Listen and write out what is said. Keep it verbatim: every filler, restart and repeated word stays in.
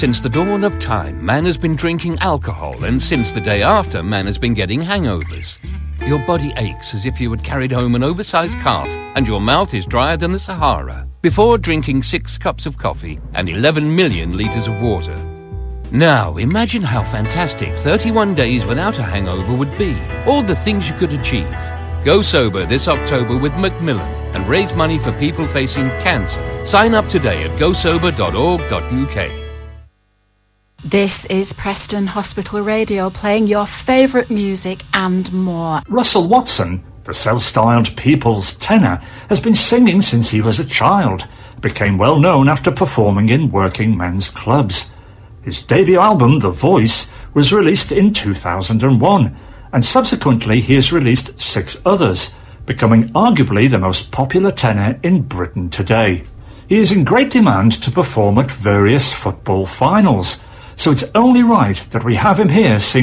Since the dawn of time, man has been drinking alcohol, and since the day after, man has been getting hangovers. Your body aches as if you had carried home an oversized calf, and your mouth is drier than the Sahara, before drinking six cups of coffee and eleven million litres of water. Now, imagine how fantastic thirty-one days without a hangover would be. All the things you could achieve. Go sober this October with Macmillan and raise money for people facing cancer. Sign up today at go sober dot org dot U K. This is Preston Hospital Radio, playing your favourite music and more. Russell Watson, the self-styled people's tenor, has been singing since he was a child. Became well known after performing in working men's clubs. His debut album, The Voice, was released in two thousand one, and subsequently he has released six others, becoming arguably the most popular tenor in Britain today. He is in great demand to perform at various football finals, so it's only right that we have him here singing